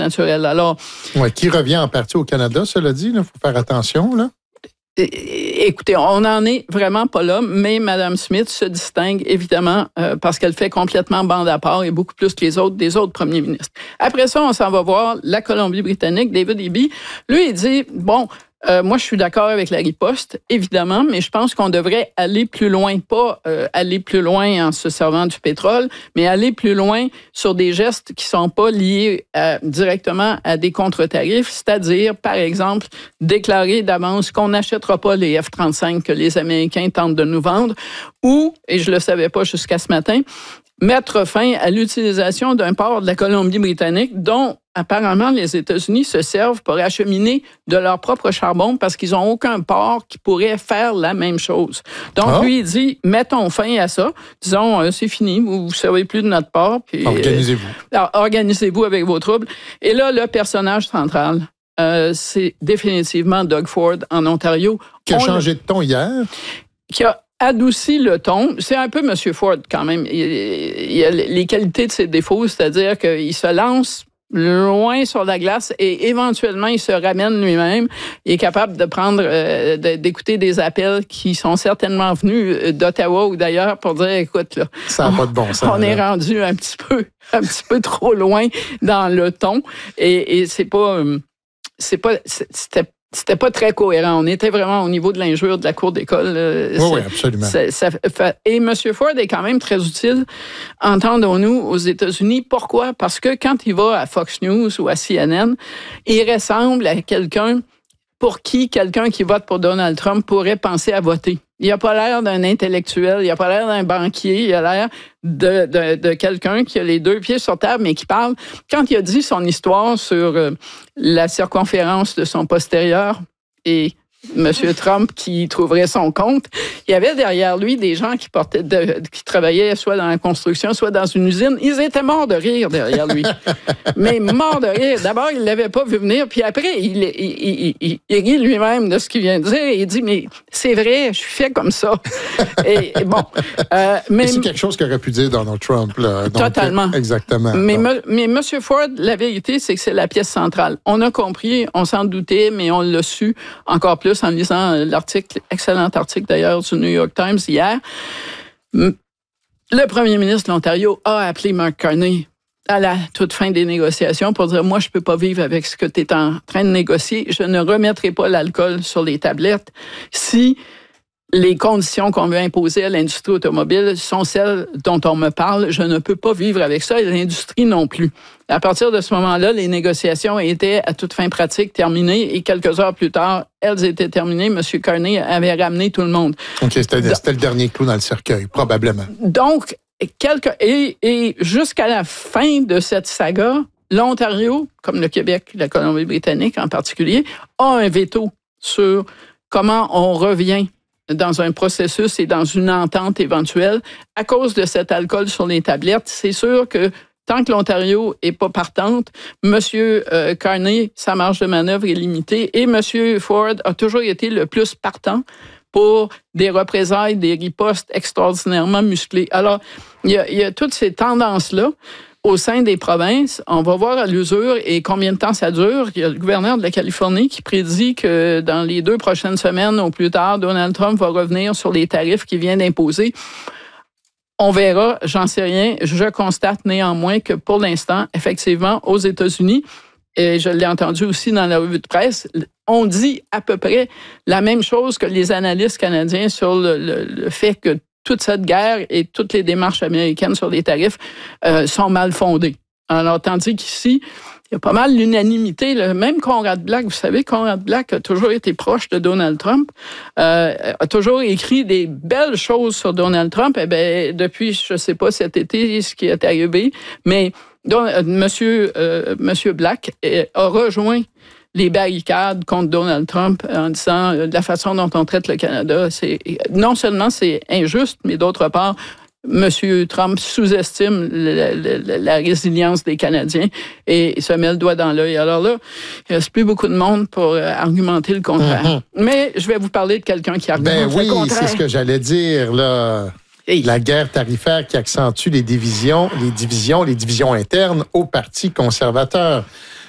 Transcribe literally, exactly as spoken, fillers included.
naturel. Alors, ouais, qui revient en partie au Canada, cela dit, il faut faire attention, là. Écoutez, on n'en est vraiment pas là, mais Mme Smith se distingue évidemment euh, parce qu'elle fait complètement bande à part et beaucoup plus que les autres des autres premiers ministres. Après ça, on s'en va voir la Colombie-Britannique, David Eby. Lui, il dit, bon, euh, moi, je suis d'accord avec la riposte, évidemment, mais je pense qu'on devrait aller plus loin, pas euh, aller plus loin en se servant du pétrole, mais aller plus loin sur des gestes qui sont pas liés à, directement à des contre-tarifs, c'est-à-dire, par exemple, déclarer d'avance qu'on n'achètera pas les F trente-cinq que les Américains tentent de nous vendre, ou, et je le savais pas jusqu'à ce matin, mettre fin à l'utilisation d'un port de la Colombie-Britannique dont apparemment les États-Unis se servent pour acheminer de leur propre charbon parce qu'ils n'ont aucun port qui pourrait faire la même chose. Donc, oh. lui, il dit, mettons fin à ça. Disons, euh, c'est fini, vous ne servez plus de notre port. Puis, organisez-vous. Euh, alors, organisez-vous avec vos troubles. Et là, le personnage central, euh, c'est définitivement Doug Ford en Ontario. Qui a On changé de ton hier. Qui a adouci le ton. C'est un peu M. Ford quand même. Il, il a les qualités de ses défauts, c'est-à-dire qu'il se lance loin sur la glace et éventuellement, il se ramène lui-même. Il est capable de prendre, euh, de, d'écouter des appels qui sont certainement venus d'Ottawa ou d'ailleurs pour dire, écoute, là, ça n'a pas de bon sens. On est rendu un petit peu, un petit peu trop loin dans le ton et, et c'est pas, c'est pas, c'était C'était pas très cohérent. On était vraiment au niveau de l'injure de la cour d'école. Oui, oui, absolument. Ça, ça, et M. Ford est quand même très utile, entendons-nous, aux États-Unis. Pourquoi? Parce que quand il va à Fox News ou à C N N, il ressemble à quelqu'un pour qui quelqu'un qui vote pour Donald Trump pourrait penser à voter. Il n'a pas l'air d'un intellectuel, il n'a pas l'air d'un banquier, il a l'air de, de, de quelqu'un qui a les deux pieds sur terre, mais qui parle. Quand il a dit son histoire sur euh, la circonférence de son postérieur et M. Trump qui trouverait son compte, il y avait derrière lui des gens qui portaient de, qui travaillaient soit dans la construction, soit dans une usine. Ils étaient morts de rire derrière lui. Mais morts de rire. D'abord, il ne l'avait pas vu venir, puis après, il, il, il, il, il rit lui-même de ce qu'il vient de dire et il dit, mais c'est vrai, je suis fait comme ça. Et, et bon. Euh, mais, et c'est quelque chose qu'aurait pu dire Donald Trump. Là. Donc, totalement. Exactement. Mais, me, mais M. Ford, la vérité, c'est que c'est la pièce centrale. On a compris, on s'en doutait, mais on l'a su encore plus en lisant l'article, excellent article d'ailleurs du New York Times hier. Le premier ministre de l'Ontario a appelé Mark Carney à la toute fin des négociations pour dire « Moi, je ne peux pas vivre avec ce que tu es en train de négocier. Je ne remettrai pas l'alcool sur les tablettes si les conditions qu'on veut imposer à l'industrie automobile sont celles dont on me parle. Je ne peux pas vivre avec ça et l'industrie non plus. » À partir de ce moment-là, les négociations étaient à toute fin pratique terminées et quelques heures plus tard, elles étaient terminées. M. Carney avait ramené tout le monde. OK, c'était, Donc, c'était le dernier clou dans le cercueil, probablement. Donc, quelque, et, et jusqu'à la fin de cette saga, l'Ontario, comme le Québec, la Colombie-Britannique en particulier, a un veto sur comment on revient dans un processus et dans une entente éventuelle à cause de cet alcool sur les tablettes. C'est sûr que tant que l'Ontario n'est pas partante, M. Euh, Carney, sa marge de manœuvre est limitée et M. Ford a toujours été le plus partant pour des représailles, des ripostes extraordinairement musclées. Alors, il y a, il y a toutes ces tendances-là au sein des provinces. On va voir à l'usure et combien de temps ça dure. Il y a le gouverneur de la Californie qui prédit que dans les deux prochaines semaines, au plus tard, Donald Trump va revenir sur les tarifs qu'il vient d'imposer. On verra, j'en sais rien. Je constate néanmoins que pour l'instant, effectivement, aux États-Unis, et je l'ai entendu aussi dans la revue de presse, on dit à peu près la même chose que les analystes canadiens sur le, le, le fait que toute cette guerre et toutes les démarches américaines sur les tarifs euh, sont mal fondées. Alors, tandis qu'ici, il y a pas mal l'unanimité. Là. Même Conrad Black, vous savez, Conrad Black a toujours été proche de Donald Trump, euh, a toujours écrit des belles choses sur Donald Trump. Eh bien, depuis, je ne sais pas cet été ce qui est arrivé, mais donc, euh, monsieur, euh, monsieur Black euh, a rejoint les barricades contre Donald Trump en disant euh, la façon dont on traite le Canada, c'est non seulement c'est injuste, mais d'autre part, M. Trump sous-estime la, la, la résilience des Canadiens et se met le doigt dans l'œil. Alors là, il ne reste plus beaucoup de monde pour euh, argumenter le contraire. Mm-hmm. Mais je vais vous parler de quelqu'un qui argumente ben oui, le contraire. C'est ce que j'allais dire, là. Hey. La guerre tarifaire qui accentue les divisions, les divisions, les divisions internes au Parti conservateur.